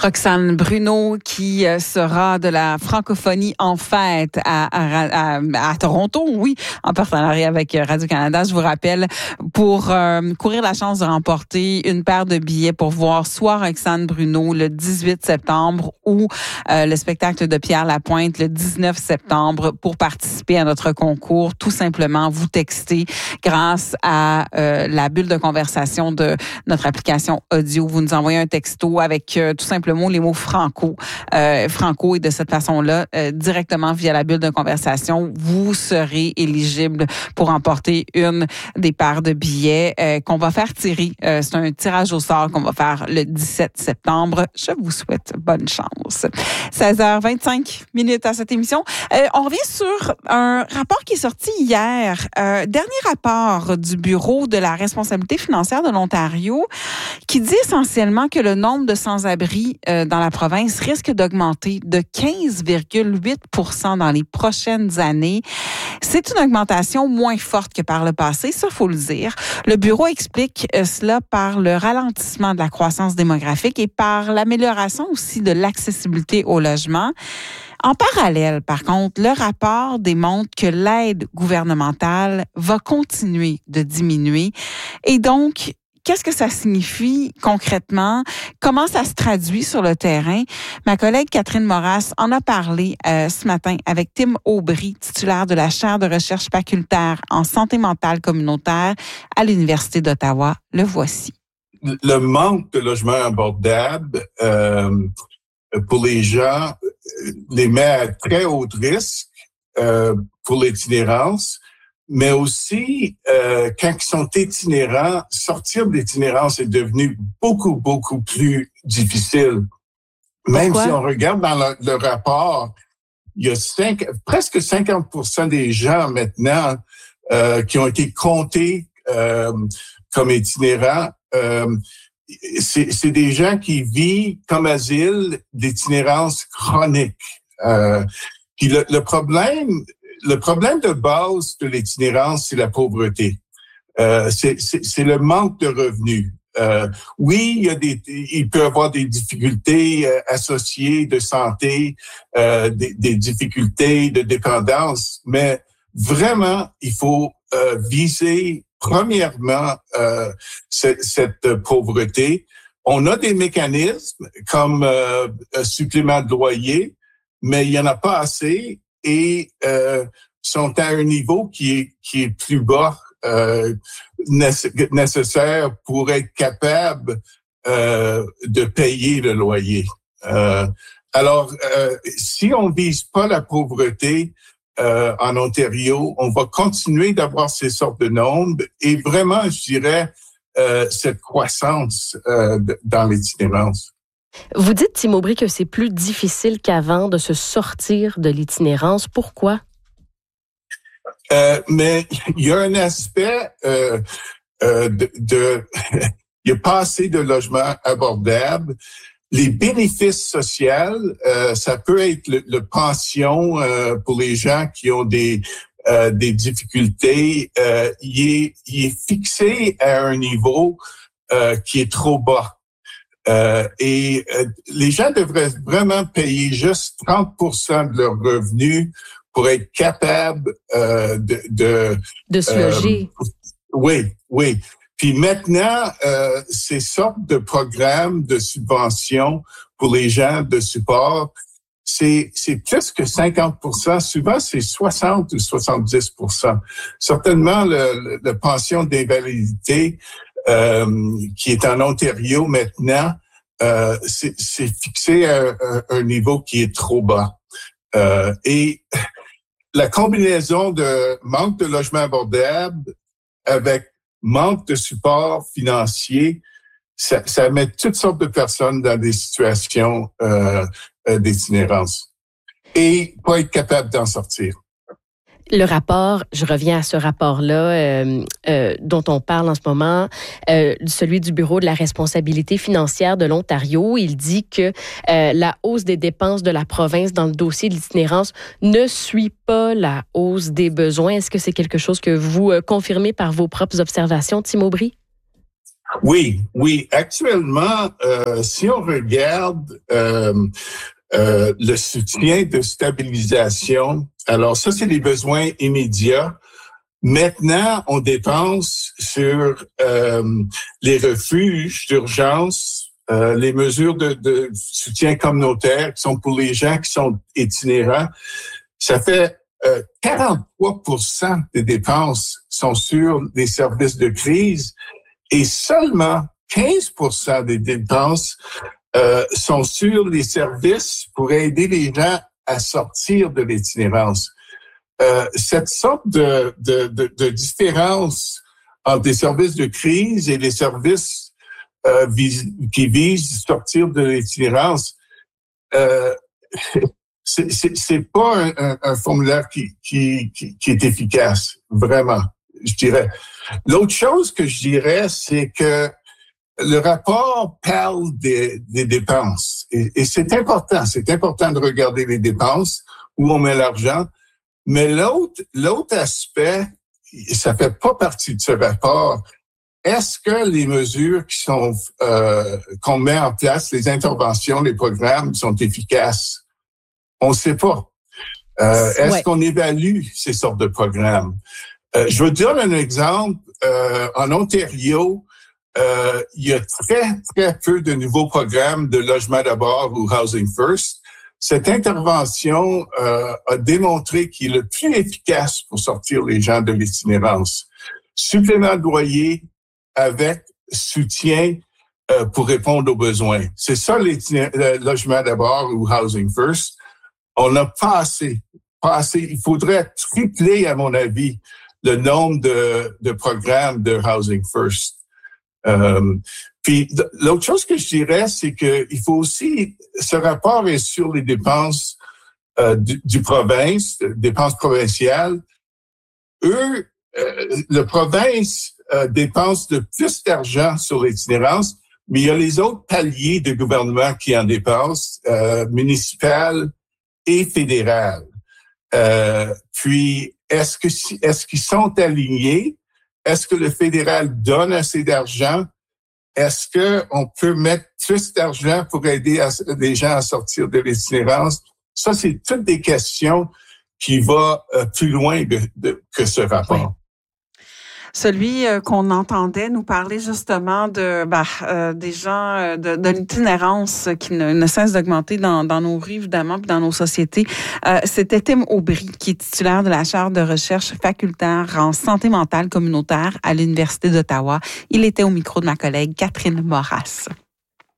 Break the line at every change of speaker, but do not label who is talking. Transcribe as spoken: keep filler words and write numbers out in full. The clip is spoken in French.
Roxane Bruno qui sera de la francophonie en fête à, à, à, à Toronto, oui, en partenariat avec Radio-Canada, je vous rappelle, pour euh, courir la chance de remporter une paire de billets pour voir soit Roxane Bruno le dix-huit septembre ou euh, le spectacle de Pierre Lapointe le dix-neuf septembre. Pour participer à notre concours, tout simplement, vous textez grâce à euh, la bulle de conversation de notre application audio. Vous nous envoyez un texto avec euh, tout simplement les mots franco, euh, franco, et de cette façon-là, euh, directement via la bulle de conversation, vous serez éligible pour remporter une des paires de billets euh, qu'on va faire tirer. Euh, c'est un tirage au sort qu'on va faire le dix-sept septembre. Je vous souhaite bonne chance. seize heures vingt-cinq minutes à cette émission. Euh, on revient sur un rapport qui est sorti hier. Euh, dernier rapport du Bureau de la responsabilité financière de l'Ontario qui dit essentiellement que le nombre de sans-abri euh, dans la province risque d'augmenter de quinze virgule huit pour cent dans les prochaines années. C'est une augmentation moins forte que par le passé, ça faut le dire. Le bureau explique euh, cela par le ralentissement de la croissance démographique et par l'amélioration aussi de l'accessibilité au logement. En parallèle, par contre, le rapport démontre que l'aide gouvernementale va continuer de diminuer et donc qu'est-ce que ça signifie concrètement? Comment ça se traduit sur le terrain? Ma collègue Catherine Moras en a parlé euh, ce matin avec Tim Aubry, titulaire de la chaire de recherche facultaire en santé mentale communautaire à l'Université d'Ottawa. Le voici.
Le manque de logements abordables euh, pour les gens les met à très haut risque euh, pour l'itinérance. Mais aussi, euh, quand ils sont itinérants, sortir de l'itinérance est devenu beaucoup, beaucoup plus difficile. Même
Pourquoi?
si on regarde dans le, le rapport, il y a cinq, presque cinquante pour cent des gens maintenant euh, qui ont été comptés euh, comme itinérants. Euh, c'est, c'est des gens qui vivent comme asile d'itinérance chronique. Euh, puis le, le problème... Le problème de base de l'itinérance, c'est la pauvreté. Euh, c'est, c'est, c'est le manque de revenus. Euh, oui, il y a des, il peut y avoir des difficultés euh, associées de santé, euh, des, des difficultés de dépendance, mais vraiment, il faut euh, viser premièrement euh, cette, cette pauvreté. On a des mécanismes comme euh, un supplément de loyer, mais il y en a pas assez. Et euh, sont à un niveau qui est qui est plus bas euh, nécessaire pour être capable euh, de payer le loyer. Euh, alors, euh, si on vise pas la pauvreté euh, en Ontario, on va continuer d'avoir ces sortes de nombres et vraiment, je dirais, euh, cette croissance euh, dans l'itinérance.
Vous dites, Tim Aubry, que c'est plus difficile qu'avant de se sortir de l'itinérance. Pourquoi?
Euh, mais il y a un aspect euh, euh, de, de il y a pas assez de logements abordables. Les bénéfices sociaux, euh, ça peut être le, le pension euh, pour les gens qui ont des euh, des difficultés. Euh, il est il est fixé à un niveau euh, qui est trop bas. Euh, et euh, les gens devraient vraiment payer juste trente pour cent de leurs revenus pour être capables euh, de, de...
De se
euh,
loger.
Oui, oui. Puis maintenant, euh, ces sortes de programmes de subvention pour les gens de support, c'est, c'est plus que cinquante pour cent. Souvent, c'est soixante ou soixante-dix pour cent. Certainement, le, le, le pension d'invalidité Euh, qui est en Ontario maintenant, euh, c'est, c'est fixé à un, un niveau qui est trop bas. Euh, et la combinaison de manque de logement abordable avec manque de support financier, ça, ça met toutes sortes de personnes dans des situations euh, d'itinérance et pas être capable d'en sortir.
Le rapport, je reviens à ce rapport-là euh, euh, dont on parle en ce moment, euh, celui du Bureau de la responsabilité financière de l'Ontario. Il dit que euh, la hausse des dépenses de la province dans le dossier de l'itinérance ne suit pas la hausse des besoins. Est-ce que c'est quelque chose que vous euh, confirmez par vos propres observations, Tim Aubry?
Oui, oui. Actuellement, euh, si on regarde euh, euh, le soutien de stabilisation, alors ça, c'est les besoins immédiats. Maintenant, on dépense sur euh, les refuges d'urgence, euh, les mesures de, de soutien communautaire qui sont pour les gens qui sont itinérants. Ça fait euh, quarante-trois pour cent des dépenses sont sur les services de crise et seulement quinze pour cent des dépenses euh, sont sur les services pour aider les gens à sortir de l'itinérance. Euh, cette sorte de, de, de, de différence entre les services de crise et les services euh, vis, qui visent à sortir de l'itinérance, euh, c'est, c'est, c'est pas un, un, un formulaire qui, qui, qui, qui est efficace, vraiment, je dirais. L'autre chose que je dirais, c'est que le rapport parle des, des dépenses. Et, et c'est important, c'est important de regarder les dépenses, où on met l'argent. Mais l'autre, l'autre aspect, ça fait pas partie de ce rapport. Est-ce que les mesures qui sont euh, qu'on met en place, les interventions, les programmes sont efficaces? On ne sait pas. Euh, est-ce ouais. qu'on évalue ces sortes de programmes? Euh, je veux dire un exemple. Euh, en Ontario, euh, il y a très, très peu de nouveaux programmes de logement d'abord ou Housing First. Cette intervention euh, a démontré qu'il est le plus efficace pour sortir les gens de l'itinérance. Supplément de loyer avec soutien euh, pour répondre aux besoins. C'est ça, le logement d'abord ou Housing First. On n'a pas assez, pas assez. Il faudrait tripler, à mon avis, le nombre de, de programmes de Housing First. Euh, puis l'autre chose que je dirais, c'est que il faut aussi, ce rapport est sur les dépenses euh, du, du province, dépenses provinciales. Eux, euh, le province euh, dépense de plus d'argent sur l'itinérance, mais il y a les autres paliers de gouvernement qui en dépensent, euh, municipal et fédéral. Euh, puis est-ce que est-ce qu'ils sont alignés? Est-ce que le fédéral donne assez d'argent? Est-ce qu'on peut mettre plus d'argent pour aider à, les gens à sortir de l'itinérance? Ça, c'est toutes des questions qui vont euh, plus loin de, de, que ce rapport.
Oui. Celui euh, qu'on entendait nous parler justement de bah, euh, des gens euh, de, de l'itinérance qui ne, ne cesse d'augmenter dans, dans nos rues, évidemment, puis dans nos sociétés. Euh, c'était Tim Aubry, qui est titulaire de la chaire de recherche facultaire en santé mentale communautaire à l'Université d'Ottawa. Il était au micro de ma collègue Catherine Moras.